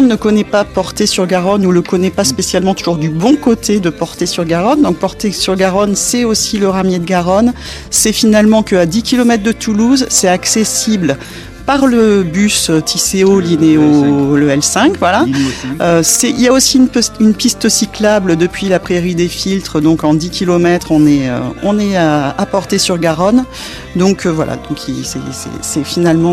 ne connaît pas Portet-sur-Garonne ou le connaît pas spécialement toujours du bon côté de Portet-sur-Garonne. Donc Portet-sur-Garonne, c'est aussi le Ramier de Garonne. C'est finalement qu'à 10 km de Toulouse, c'est accessible par le bus Tisséo, Linéo, le L5, voilà. Il y a aussi une piste cyclable depuis la prairie des Filtres, donc en 10 km, on est à Portet-sur-Garonne. Donc voilà, donc c'est finalement